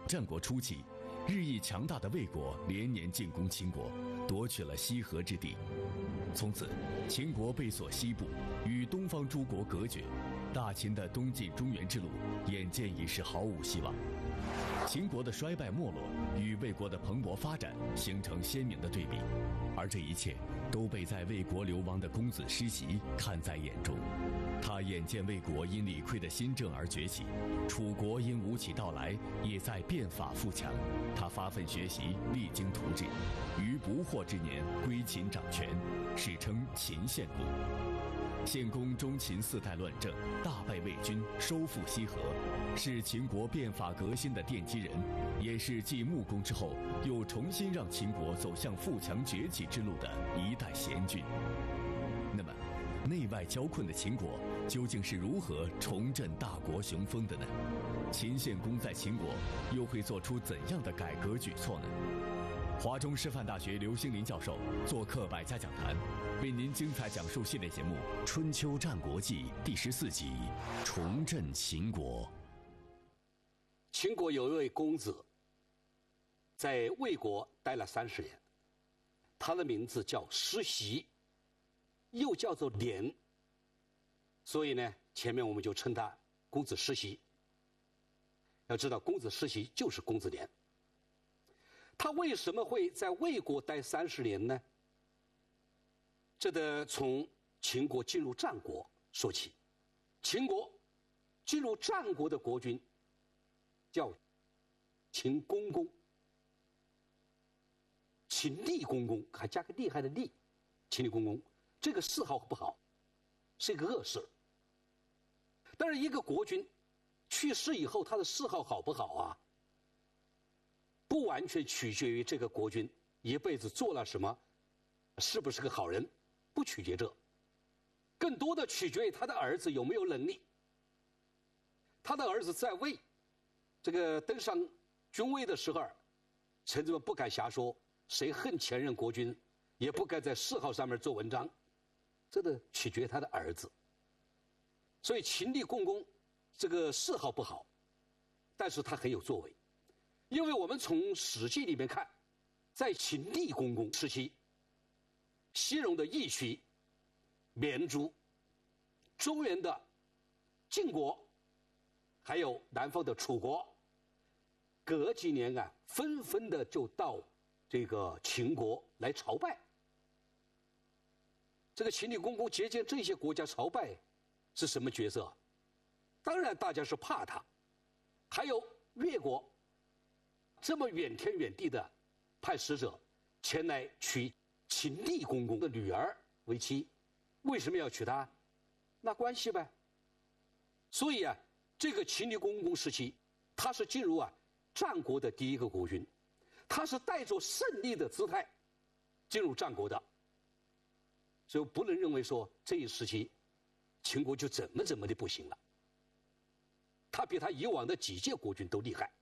战国初期，日益强大的魏国连年进攻秦国，夺取了西河之地。从此，秦国被锁西部，与东方诸国隔绝，大秦的东进中原之路眼见已是毫无希望。秦国的衰败没落与魏国的蓬勃发展形成鲜明的对比，而这一切都被在魏国流亡的公子师袭看在眼中。他眼见魏国因李悝的新政而崛起，楚国因吴起到来也在变法富强。他发奋学习，励精图治，于不惑之年归秦掌权，史称秦献公。献公中秦4代乱政，大败魏军，收复西河，是秦国变法革新的奠基人，也是继穆公之后又重新让秦国走向富强崛起之路的一代贤君。那么，内外交困的秦国究竟是如何重振大国雄风的呢？秦献公在秦国又会做出怎样的改革举措呢？华中师范大学刘兴林教授做客百家讲坛，为您精彩讲述系列节目《春秋战国记》第14集《重振秦国》。 秦国有一位公子，在魏国待了30年，他的名字叫师袭，又叫做廉，所以呢，前面我们就称他公子师袭。要知道，公子师袭就是公子廉。他为什么会在魏国待30年呢？这得从秦国进入战国说起。秦国进入战国的国君叫秦公公，秦厉公公，还加个厉害的厉，秦厉公公，这个谥号不好，是一个恶事。但是一个国君去世以后，他的谥号好不好啊？不完全取决于这个国君一辈子做了什么，是不是个好人，不取决这，更多的取决于他的儿子有没有能力。他的儿子在位，这个登上君位的时候，臣子们不敢瞎说，谁恨前任国君，也不该在谥号上面做文章，这个取决于他的儿子。所以秦厉公公这个谥号不好，但是他很有作为。因为我们从《史记》里面看，在秦厉公公时期，西戎的义渠、绵诸、中原的晋国，还有南方的楚国，隔几年啊，纷纷的就到这个秦国来朝拜。这个秦厉公公接见这些国家朝拜，是什么角色？当然，大家是怕他。还有越国。这么远天远地的派使者前来娶秦厉公公的女儿为妻，为什么要娶她？那关系呗。所以啊，这个秦厉公公时期，他是进入战国的第一个国君，他是带着胜利的姿态进入战国的，所以不能认为说这一时期秦国就怎么的不行了，他比他以往的几届国君都厉害。